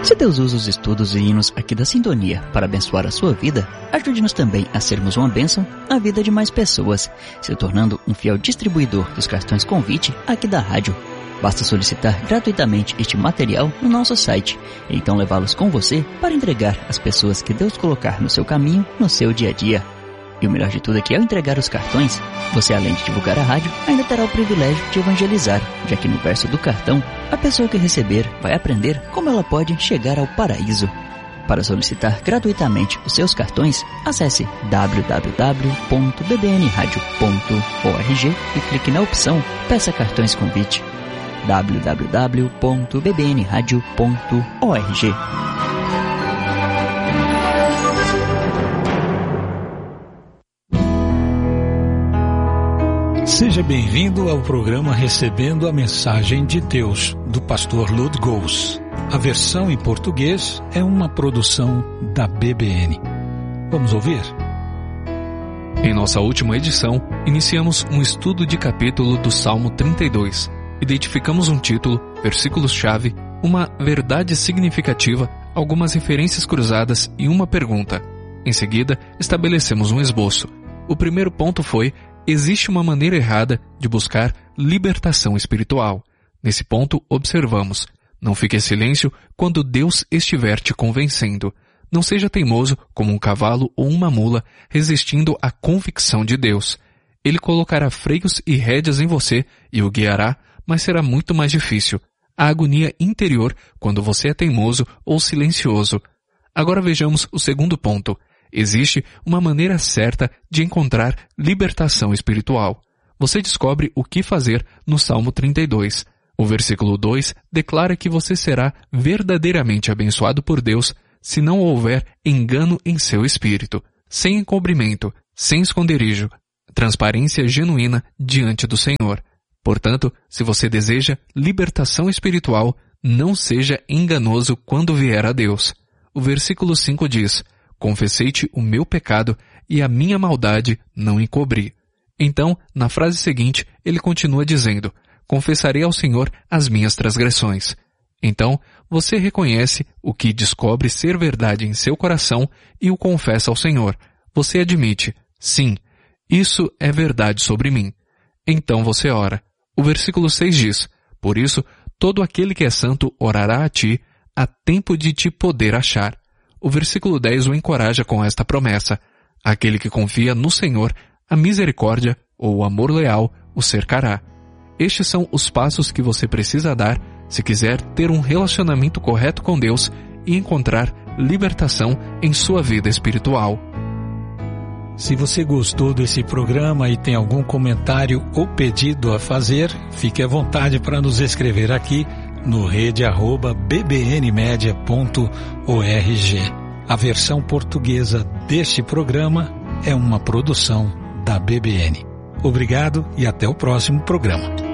Se Deus usa os estudos e hinos aqui da Sintonia para abençoar a sua vida, ajude-nos também a sermos uma bênção à vida de mais pessoas, se tornando um fiel distribuidor dos cartões convite aqui da rádio. Basta solicitar gratuitamente este material no nosso site e então levá-los com você para entregar às pessoas que Deus colocar no seu caminho no seu dia a dia. E o melhor de tudo é que ao entregar os cartões, você além de divulgar a rádio, ainda terá o privilégio de evangelizar, já que no verso do cartão, a pessoa que receber vai aprender como ela pode chegar ao paraíso. Para solicitar gratuitamente os seus cartões, acesse www.bbnradio.org e clique na opção Peça Cartões Convite. www.bbnradio.org. Seja bem-vindo ao programa Recebendo a Mensagem de Deus, do pastor Lud Gous. A versão em português é uma produção da BBN. Vamos ouvir? Em nossa última edição, iniciamos um estudo de capítulo do Salmo 32. Identificamos um título, versículos-chave, uma verdade significativa, algumas referências cruzadas e uma pergunta. Em seguida, estabelecemos um esboço. O primeiro ponto foi: existe uma maneira errada de buscar libertação espiritual. Nesse ponto, observamos: não fique em silêncio quando Deus estiver te convencendo. Não seja teimoso como um cavalo ou uma mula resistindo à convicção de Deus. Ele colocará freios e rédeas em você e o guiará, mas será muito mais difícil. A agonia interior quando você é teimoso ou silencioso. Agora vejamos o segundo ponto. Existe uma maneira certa de encontrar libertação espiritual. Você descobre o que fazer no Salmo 32. O versículo 2 declara que você será verdadeiramente abençoado por Deus se não houver engano em seu espírito, sem encobrimento, sem esconderijo, transparência genuína diante do Senhor. Portanto, se você deseja libertação espiritual, não seja enganoso quando vier a Deus. O versículo 5 diz: confessei-te o meu pecado e a minha maldade não encobri. Então, na frase seguinte, ele continua dizendo: confessarei ao Senhor as minhas transgressões. Então, você reconhece o que descobre ser verdade em seu coração e o confessa ao Senhor. Você admite: sim, isso é verdade sobre mim. Então você ora. O versículo 6 diz: por isso, todo aquele que é santo orará a ti, a tempo de te poder achar. O versículo 10 o encoraja com esta promessa: aquele que confia no Senhor, a misericórdia ou o amor leal o cercará. Estes são os passos que você precisa dar se quiser ter um relacionamento correto com Deus e encontrar libertação em sua vida espiritual. Se você gostou desse programa e tem algum comentário ou pedido a fazer, fique à vontade para nos escrever aqui no rede@bbnmedia.org. A versão portuguesa deste programa é uma produção da BBN. Obrigado e até o próximo programa.